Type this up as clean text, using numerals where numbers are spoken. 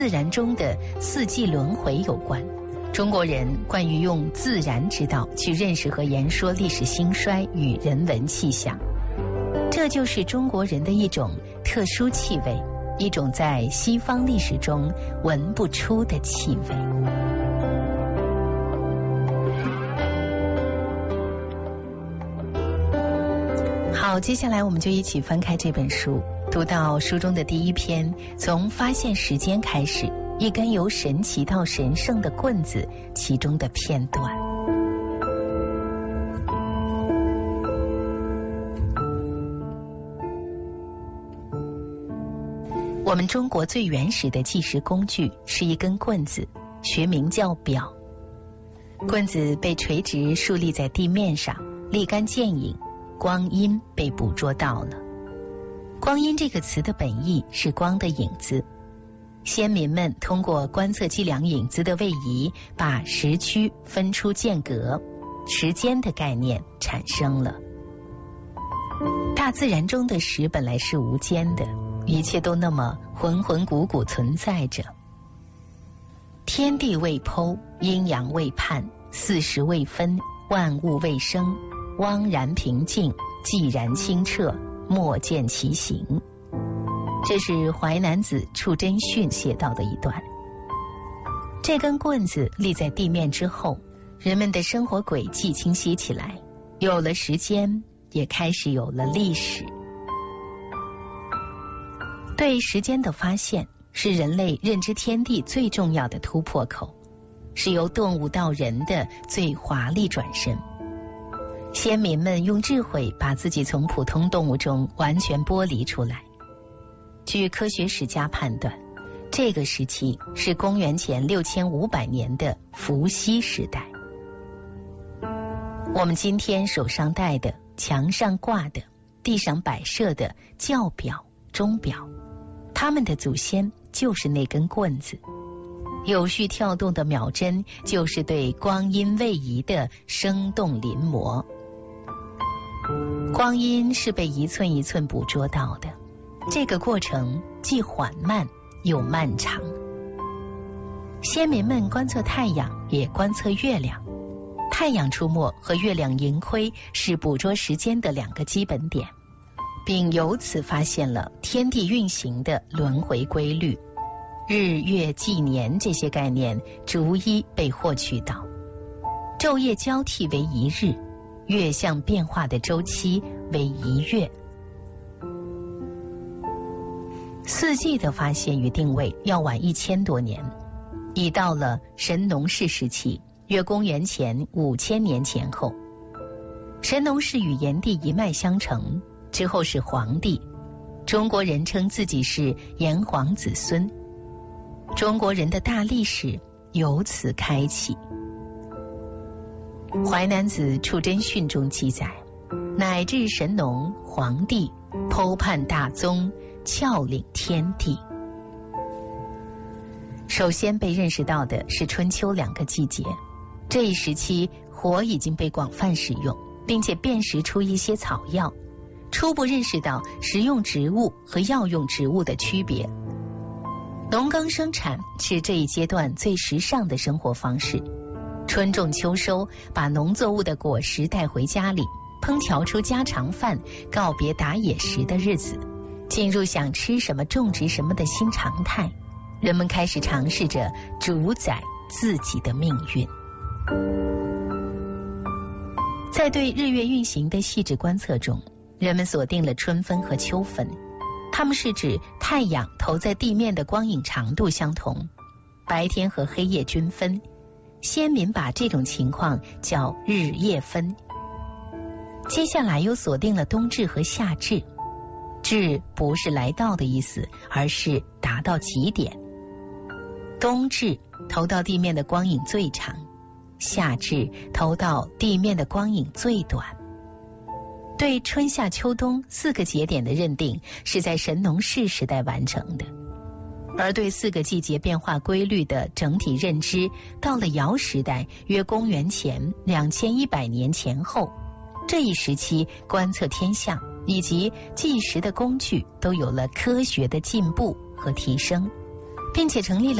自然中的四季轮回有关。中国人惯于用自然之道去认识和言说历史兴衰与人文气象，这就是中国人的一种特殊气味，一种在西方历史中闻不出的气味。好，接下来我们就一起翻开这本书，读到书中的第一篇，从发现时间开始，一根由神奇到神圣的棍子，其中的片段。我们中国最原始的计时工具是一根棍子，学名叫表。棍子被垂直竖立在地面上，立竿见影，光阴被捕捉到了。光阴这个词的本意是光的影子。先民们通过观测计量影子的位移，把时区分出间隔，时间的概念产生了。大自然中的时本来是无间的，一切都那么浑浑古古存在着。天地未剖，阴阳未判，四时未分，万物未生，汪然平静，寂然清澈，莫见其形。这是淮南子·处真训写到的一段。这根棍子立在地面之后，人们的生活轨迹清晰起来，有了时间，也开始有了历史。对时间的发现是人类认知天地最重要的突破口，是由动物到人的最华丽转身。先民们用智慧把自己从普通动物中完全剥离出来。据科学史家判断，这个时期是公元前6500年的伏羲时代。我们今天手上戴的、墙上挂的、地上摆设的教表、钟表，他们的祖先就是那根棍子。有序跳动的秒针就是对光阴位移的生动临摹。光阴是被一寸一寸捕捉到的，这个过程既缓慢又漫长。先民们观测太阳，也观测月亮。太阳出没和月亮盈亏是捕捉时间的两个基本点，并由此发现了天地运行的轮回规律。日月纪年这些概念逐一被获取到，昼夜交替为一日，月相变化的周期为一月。四季的发现与定位要晚1000多年，已到了神农氏时期，约公元前5000年前后。神农氏与炎帝一脉相承，之后是黄帝。中国人称自己是炎黄子孙，中国人的大历史由此开启。淮南子·处真训中记载，乃至神农、黄帝，剖判大宗，窍领天地。首先被认识到的是春秋2个季节，这一时期火已经被广泛使用，并且辨识出一些草药，初步认识到食用植物和药用植物的区别。农耕生产是这一阶段最时尚的生活方式，春种秋收，把农作物的果实带回家里，烹调出家常饭，告别打野食的日子，进入想吃什么种植什么的新常态。人们开始尝试着主宰自己的命运。在对日月运行的细致观测中，人们锁定了春分和秋分，它们是指太阳投在地面的光影长度相同，白天和黑夜均分。先民把这种情况叫日夜分。接下来又锁定了冬至和夏至。至不是来到的意思，而是达到极点。冬至投到地面的光影最长，夏至投到地面的光影最短。对春夏秋冬4个节点的认定是在神农氏时代完成的，而对4个季节变化规律的整体认知到了尧时代，约公元前2100年前后。这一时期观测天象以及计时的工具都有了科学的进步和提升。 并且成立了